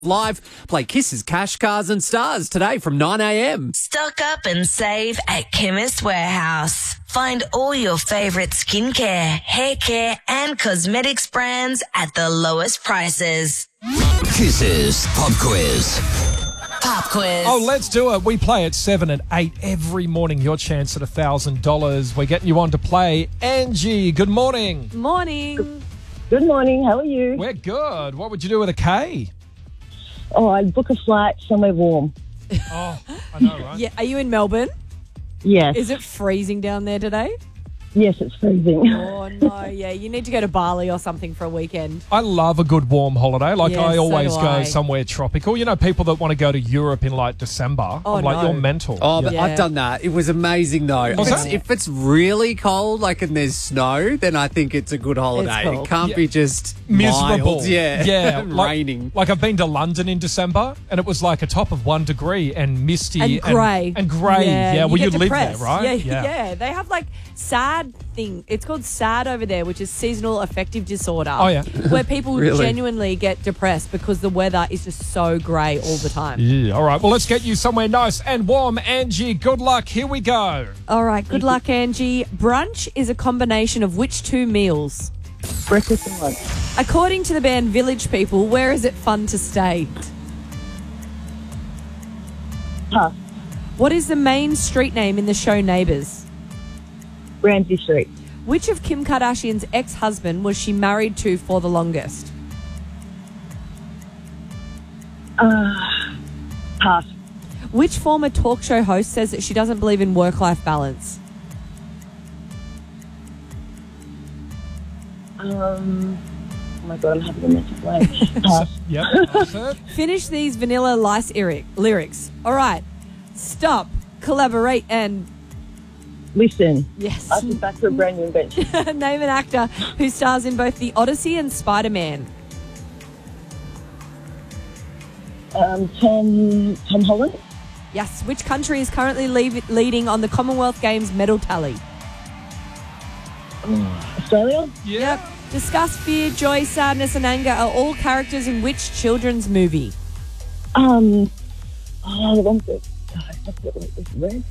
Live, play Kisses, Cash, Cars and Stars today from 9 a.m. Stock up and save at Chemist Warehouse. Find all your favourite skincare, hair care and cosmetics brands at the lowest prices. Kisses Pop Quiz. Pop quiz. Oh, let's do it. We play at 7 and 8 every morning. Your chance at $1,000. We're getting you on to play. Angie, good morning. Morning. Good morning. How are you? We're good. What would you do with a K? Oh, I'd book a flight somewhere warm. Oh, I know, right? Yeah, are you in Melbourne? Yes. Is it freezing down there today? Yes, it's freezing. Oh, no, yeah. You need to go to Bali or something for a weekend. I love a good warm holiday. Like, Yeah, I so always do go I. somewhere tropical. You know, people that want to go to Europe in, like, December. Oh, I'm like, no. you're mental. Oh, but Yeah. I've done that. It was amazing, though. Was If it? if it's really cold, like, and there's snow, then I think it's a good holiday. cool. It can't be just Miserable. mild. Yeah. Yeah. And like, raining. Like, I've been to London in December, and it was like a top of 1 degree and misty. And grey. And grey. Yeah. Well, you get live there, depressed. right? Yeah. They have, like, SAD thing. It's called SAD over there, which is seasonal affective disorder. Oh, yeah. Where people Really? genuinely get depressed because the weather is just so grey all the time. Yeah. All right. Well, let's get you somewhere nice and warm. Angie, good luck. Here we go. All right, good luck, Angie. Brunch is a combination of which two meals? Breakfast and lunch. According to the band Village People, where is it fun to stay? Pass. What is the main street name in the show Neighbours? Ramsey Street. Which of Kim Kardashian's ex-husband was she married to for the longest? Pass. Which former talk show host says that she doesn't believe in work-life balance? Oh my God, I'm having a mental blank. Pass. Yep. That's it. Finish these Vanilla Lice lyrics. All right. Stop, collaborate, and... Listen. Yes. I'll be back for a brand new invention. Name an actor who stars in both The Odyssey and Spider-Man. Tom Holland. Yes. Which country is currently leading on the Commonwealth Games medal tally? Australia. Yeah. Yep. Disgust, fear, joy, sadness, and anger are all characters in which children's movie? The one that I forget what it was. Red.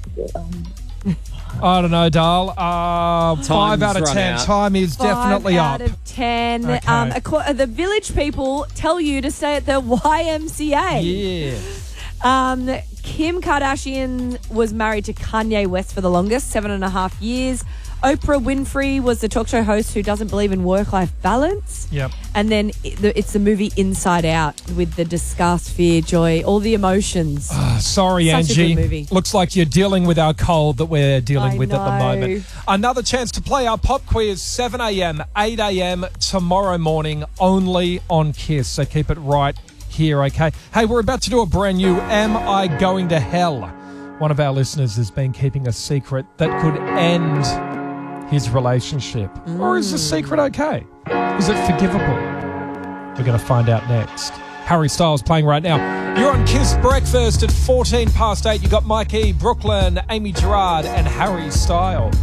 I don't know, Dal. 5 out of run 10. out. Time is definitely 5 out up. of 10. Okay. The Village People tell you to stay at the YMCA. Yeah. Kim Kardashian was married to Kanye West for the longest, 7.5 years. Oprah Winfrey was the talk show host who doesn't believe in work-life balance. Yep. And then it's the movie Inside Out with the disgust, fear, joy, all the emotions. Sorry, Such a Angie. good movie. Looks like you're dealing with our cold that we're dealing I with at the know. moment. Another chance to play our pop quiz, 7 a.m., 8 a.m. tomorrow morning, only on Kiss. So keep it right here, okay? Hey, we're about to do a brand new Am I Going to Hell? One of our listeners has been keeping a secret that could end his relationship. Or is the secret okay? Is it forgivable? We're going to find out next. Harry Styles playing right now. You're on Kiss Breakfast at 8:14. You got Mike E, Brooklyn, Amy Gerard and Harry Styles.